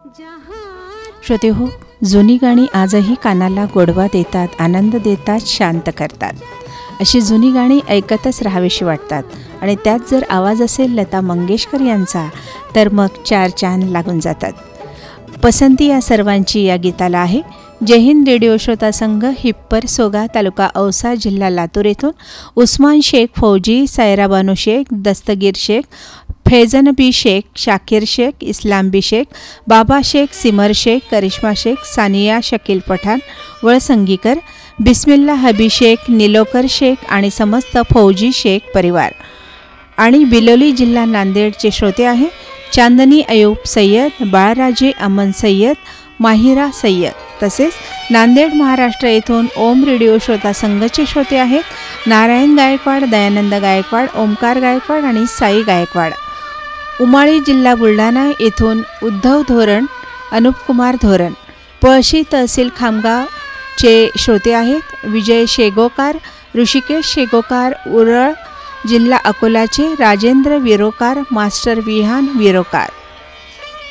श्रोते हो, जुनी गाणी आजही कानाला गोडवा देतात, आनंद देतात, शांत करतात. अशी जुनी गाणी ऐकतच राहावीशी वाटतात. आणि त्यात जर आवाज असेल लता मंगेशकर यांचा तर मग चार चांद लागून जातात. पसंती या सर्वांची या गीताला आहे. जय हिंद रेडिओ श्रोता संघ, हिप्पर सोगा, तालुका औसा, जिल्हा लातूर येथून उस्मान शेख, फौजी, सायरा बानू शेख, दस्तगीर शेख, फैजन बी शेख, शाकिर शेख, इस्लाम बी शेख, बाबा शेख, सिमर शेख, करिश्मा शेख, सानिया शकील पठाण, वळसंगीकर, बिस्मिल्ला हबी शेख, निलोकर शेख आणि समस्त फौजी शेख परिवार. आणि बिलोली जिल्हा नांदेडचे श्रोते आहे चांदनी अयूब सय्यद, बाळराजे अमन सय्यद, माहिरा सय्यद. तसेच नांदेड महाराष्ट्र येथून ओम रेडिओ श्रोता संघचे श्रोते आहेत नारायण गायकवाड, दयानंद गायकवाड, ओमकार गायकवाड आणि साई गायकवाड. उमाळी जिल्हा बुलढाणा येथून उद्धव धोरण, अनुपकुमार धोरण. पळशी तहसील खामगावचे श्रोते आहेत विजय शेगोकार, ऋषिकेश शेगोकार. उरळ जिल्हा अकोलाचे राजेंद्र विरोकार, मास्टर विहान विरोकार.